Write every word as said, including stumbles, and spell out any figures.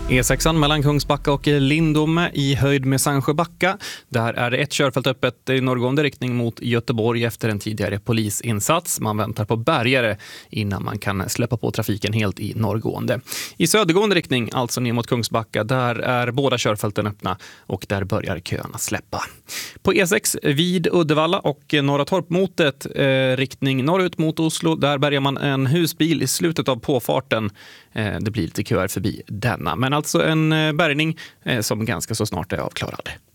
E sex mellan Kungsbacka och Lindome i höjd med Sandsjöbacka. Där är det ett körfält öppet i norrgående riktning mot Göteborg efter en tidigare polisinsats. Man väntar på bärgare innan man kan släppa på trafiken helt i norrgående. I södergående riktning, alltså ner mot Kungsbacka, där är båda körfälten öppna och där börjar köerna släppa. På E sex vid Uddevalla och Norra Torpmotet eh, riktning norrut mot Oslo, där bärgar man en husbil i slutet av påfarten. Eh, det blir lite köer förbi denna, men alltså en bärgning som ganska så snart är avklarad.